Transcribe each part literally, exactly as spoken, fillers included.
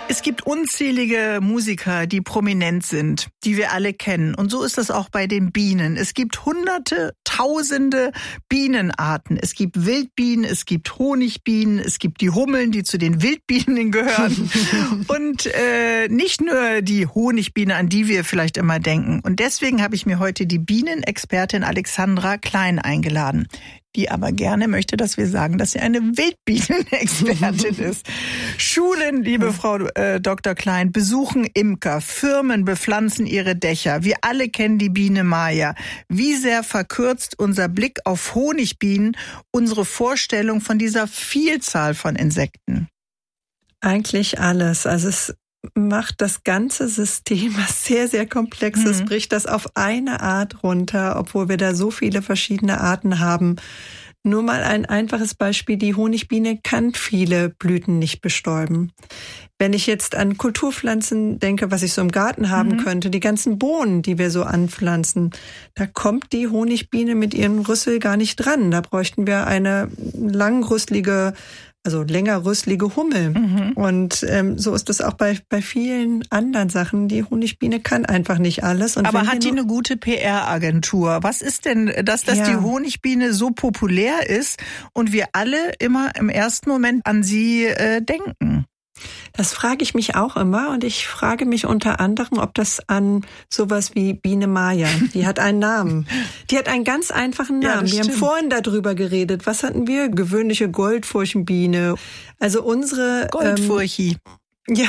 Es gibt unzählige Musiker, die prominent sind, die wir alle kennen. Und so ist das auch bei den Bienen. Es gibt hunderte, tausende Bienenarten. Es gibt Wildbienen, es gibt Honigbienen, es gibt die Hummeln, die zu den Wildbienen gehören. Und äh, nicht nur die Honigbiene, an die wir vielleicht immer denken. Und deswegen habe ich mir heute die Bienenexpertin Alexandra Klein eingeladen, die aber gerne möchte, dass wir sagen, dass sie eine Wildbienenexpertin ist. Schulen, liebe Frau äh, Doktor Klein, besuchen Imker, Firmen bepflanzen ihre Dächer. Wir alle kennen die Biene Maya. Wie sehr verkürzt unser Blick auf Honigbienen unsere Vorstellung von dieser Vielzahl von Insekten? Eigentlich alles. Also es macht das ganze System, was sehr, sehr komplex ist, mhm. bricht das auf eine Art runter, obwohl wir da so viele verschiedene Arten haben. Nur mal ein einfaches Beispiel, die Honigbiene kann viele Blüten nicht bestäuben. Wenn ich jetzt an Kulturpflanzen denke, was ich so im Garten haben mhm. könnte, die ganzen Bohnen, die wir so anpflanzen, da kommt die Honigbiene mit ihrem Rüssel gar nicht dran. Da bräuchten wir eine langrüsselige, also längerrüsselige Hummel. Mhm. Und ähm, so ist es auch bei bei vielen anderen Sachen. Die Honigbiene kann einfach nicht alles. Und aber hat die eine gute P R-Agentur? Was ist denn das, dass ja. die Honigbiene so populär ist und wir alle immer im ersten Moment an sie äh, denken? Das frage ich mich auch immer und ich frage mich unter anderem, ob das an sowas wie Biene Maya, die hat einen Namen. Die hat einen ganz einfachen Namen. Ja, wir haben vorhin darüber geredet. Was hatten wir? Gewöhnliche Goldfurchenbiene. Also unsere... Goldfurchi. Ähm, Ja,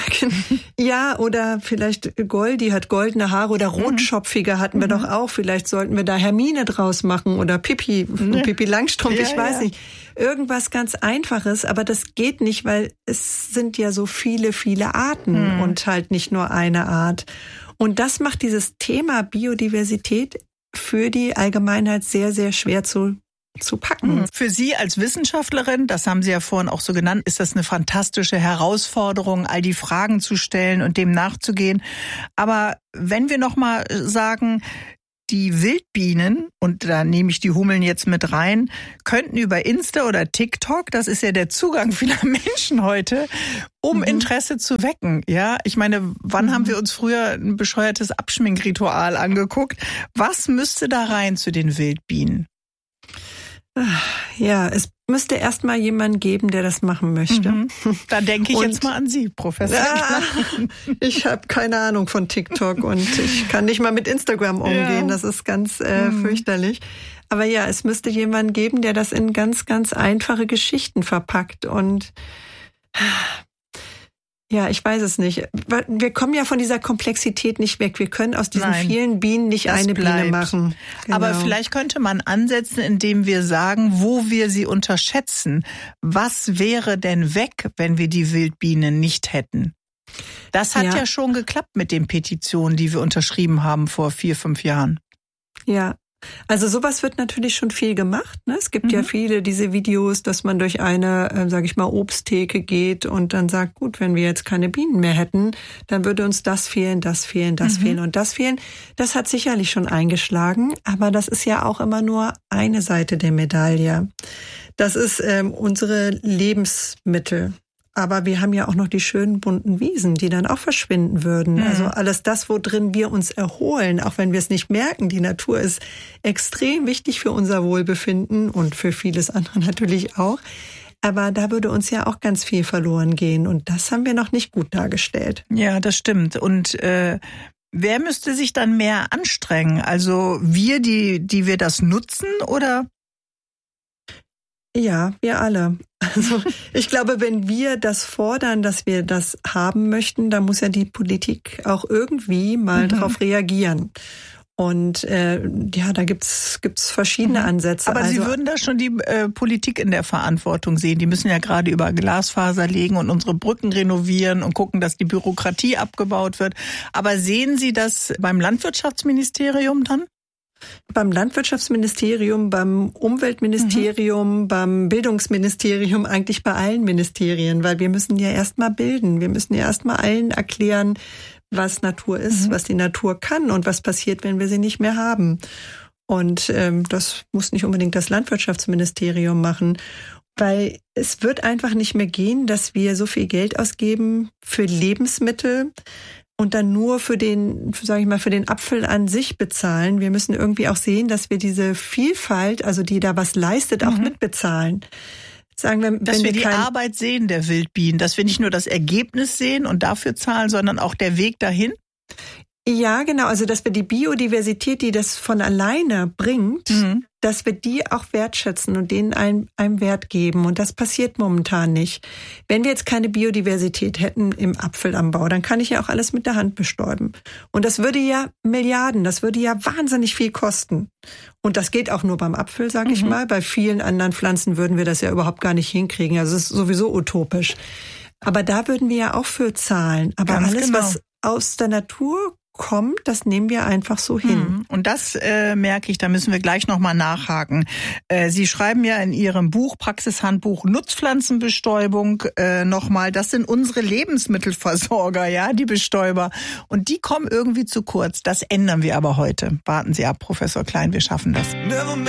ja, oder vielleicht Gold, die hat goldene Haare oder rotschopfige hatten wir mhm. doch auch. Vielleicht sollten wir da Hermine draus machen oder Pippi, ja. Pippi Langstrumpf, ja, ich weiß ja. nicht. Irgendwas ganz Einfaches, aber das geht nicht, weil es sind ja so viele, viele Arten mhm. und halt nicht nur eine Art. Und das macht dieses Thema Biodiversität für die Allgemeinheit sehr, sehr schwer zu zu packen. Für Sie als Wissenschaftlerin, das haben Sie ja vorhin auch so genannt, ist das eine fantastische Herausforderung, all die Fragen zu stellen und dem nachzugehen. Aber wenn wir noch mal sagen, die Wildbienen, und da nehme ich die Hummeln jetzt mit rein, könnten über Insta oder TikTok, das ist ja der Zugang vieler Menschen heute, um mhm. Interesse zu wecken. Ja, ich meine, wann mhm. haben wir uns früher ein bescheuertes Abschminkritual angeguckt? Was müsste da rein zu den Wildbienen? Ja, es müsste erst mal jemanden geben, der das machen möchte. Mhm. Da denke ich und, jetzt mal an Sie, Professor. Ja, ich habe keine Ahnung von TikTok und ich kann nicht mal mit Instagram umgehen. Ja. Das ist ganz äh, mhm. fürchterlich. Aber ja, es müsste jemanden geben, der das in ganz, ganz einfache Geschichten verpackt und ja, ich weiß es nicht. Wir kommen ja von dieser Komplexität nicht weg. Wir können aus diesen Nein, vielen Bienen nicht eine bleibt. Biene machen. Genau. Aber vielleicht könnte man ansetzen, indem wir sagen, wo wir sie unterschätzen. Was wäre denn weg, wenn wir die Wildbienen nicht hätten? Das hat ja, ja schon geklappt mit den Petitionen, die wir unterschrieben haben vor vier, fünf Jahren. Ja. Also sowas wird natürlich schon viel gemacht. Ne? Es gibt mhm. ja viele diese Videos, dass man durch eine, äh, sage ich mal, Obsttheke geht und dann sagt, gut, wenn wir jetzt keine Bienen mehr hätten, dann würde uns das fehlen, das fehlen, das mhm. fehlen und das fehlen. Das hat sicherlich schon eingeschlagen, aber das ist ja auch immer nur eine Seite der Medaille. Das ist ähm, unsere Lebensmittel. Aber wir haben ja auch noch die schönen bunten Wiesen, die dann auch verschwinden würden. Mhm. Also alles das, wo drin wir uns erholen, auch wenn wir es nicht merken. Die Natur ist extrem wichtig für unser Wohlbefinden und für vieles andere natürlich auch. Aber da würde uns ja auch ganz viel verloren gehen. Und das haben wir noch nicht gut dargestellt. Ja, das stimmt. Und äh, wer müsste sich dann mehr anstrengen? Also wir, die, die wir das nutzen, oder? Ja, wir alle. Also ich glaube, wenn wir das fordern, dass wir das haben möchten, dann muss ja die Politik auch irgendwie mal mhm. darauf reagieren. Und äh, ja, da gibt's gibt's verschiedene mhm. Ansätze. Aber also, Sie würden da schon die äh, Politik in der Verantwortung sehen. Die müssen ja gerade über Glasfaser legen und unsere Brücken renovieren und gucken, dass die Bürokratie abgebaut wird. Aber sehen Sie das beim Landwirtschaftsministerium dann? Beim Landwirtschaftsministerium, beim Umweltministerium, mhm. beim Bildungsministerium, eigentlich bei allen Ministerien, weil wir müssen ja erstmal bilden. Wir müssen ja erstmal allen erklären, was Natur ist, mhm. was die Natur kann und was passiert, wenn wir sie nicht mehr haben. Und ähm, das muss nicht unbedingt das Landwirtschaftsministerium machen. Weil es wird einfach nicht mehr gehen, dass wir so viel Geld ausgeben für Lebensmittel und dann nur für den, sage ich mal, für den Apfel an sich bezahlen. Wir müssen irgendwie auch sehen, dass wir diese Vielfalt, also die da was leistet, auch mhm. mitbezahlen. Sagen wir, dass wenn wir wir die kein Arbeit sehen der Wildbienen, dass wir nicht nur das Ergebnis sehen und dafür zahlen, sondern auch der Weg dahin. Ja, genau. Also, dass wir die Biodiversität, die das von alleine bringt, mhm. dass wir die auch wertschätzen und denen einen, einen Wert geben. Und das passiert momentan nicht. Wenn wir jetzt keine Biodiversität hätten im Apfelanbau, dann kann ich ja auch alles mit der Hand bestäuben. Und das würde ja Milliarden, das würde ja wahnsinnig viel kosten. Und das geht auch nur beim Apfel, sage ich mhm. mal. Bei vielen anderen Pflanzen würden wir das ja überhaupt gar nicht hinkriegen. Also, es ist sowieso utopisch. Aber da würden wir ja auch für zahlen. Aber Ganz alles, genau. was aus der Natur kommt, das nehmen wir einfach so hin. Und das äh, merke ich, da müssen wir gleich nochmal nachhaken. Äh, Sie schreiben ja in Ihrem Buch, Praxishandbuch Nutzpflanzenbestäubung, äh, nochmal, das sind unsere Lebensmittelversorger, ja, die Bestäuber. Und die kommen irgendwie zu kurz. Das ändern wir aber heute. Warten Sie ab, Professor Klein, wir schaffen das.